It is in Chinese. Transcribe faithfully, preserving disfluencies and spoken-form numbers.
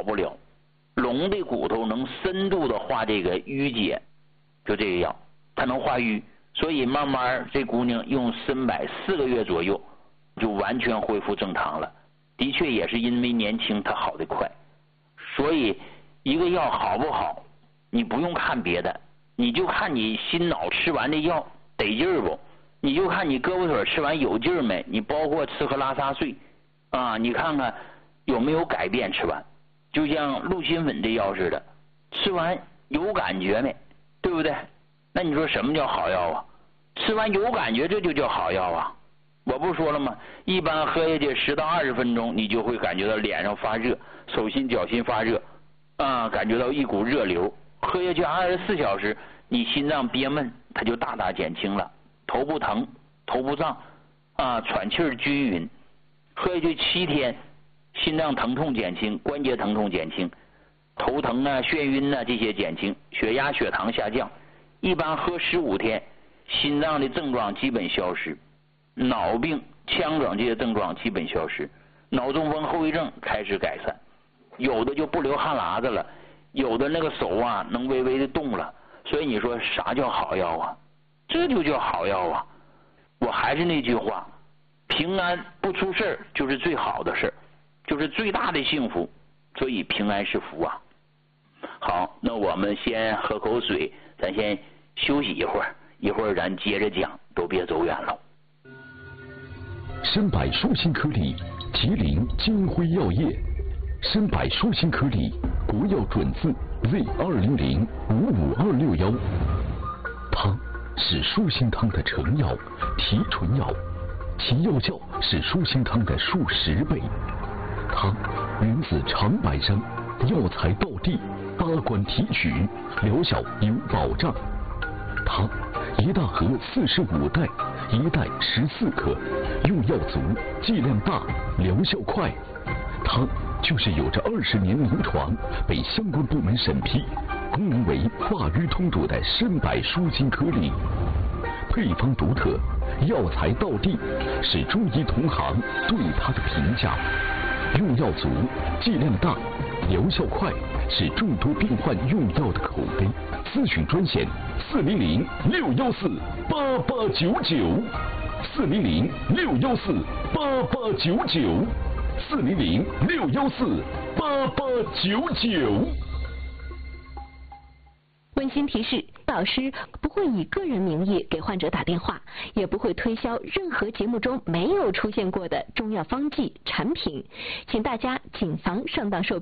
好不了。龙的骨头能深度的化这个淤结，就这个药它能化瘀，所以慢慢这姑娘用参柏四个月左右就完全恢复正常了。的确也是因为年轻它好得快。所以一个药好不好，你不用看别的，你就看你心脑吃完的药得劲儿不，你就看你胳膊腿吃完有劲儿没，你包括吃喝拉撒睡啊，你看看有没有改变。吃完就像鹿心粉这药似的，吃完有感觉没，对不对？那你说什么叫好药啊？吃完有感觉，这就叫好药啊。我不说了吗？一般喝下去十到二十分钟，你就会感觉到脸上发热，手心脚心发热啊，感觉到一股热流。喝下去二十四小时，你心脏憋闷它就大大减轻了，头不疼头不胀啊，喘气儿均匀。喝下去七天，心脏疼痛减轻，关节疼痛减轻，头疼啊眩晕啊这些减轻，血压血糖下降。一般喝十五天，心脏的症状基本消失，脑病腔梗这些症状基本消失，脑中风后遗症开始改善，有的就不流汗喇子了，有的那个手啊能微微的动了。所以你说啥叫好药啊？这就叫好药啊。我还是那句话，平安不出事儿就是最好的事儿，就是最大的幸福。所以平安是福啊。好，那我们先喝口水，咱先休息一会儿，一会儿咱接着讲，都别走远了。 参柏舒心颗粒，麒麟金辉药业。参柏舒心颗粒，国药准字 Z 二零零五五二六幺。它是舒心汤的成药、提纯药，其药效是舒心汤的数十倍。它源自长白山，药材到地，八关提取，疗效有保障。它一大盒四十五袋，一袋十四克，用药足，剂量大，疗效快。它就是有着二十年临床，被相关部门审批，功能为化瘀通堵的参柏舒心颗粒。配方独特，药材到地，是中医同行对它的评价。用药足，剂量大，疗效快，是众多病患用药的口碑。咨询专线四零零六幺四八八九九，四零零六幺四八八九九，四零零六幺四八八九九。 温馨提示：老师不会以个人名义给患者打电话，也不会推销任何节目中没有出现过的中药方剂产品，请大家谨防上当受骗。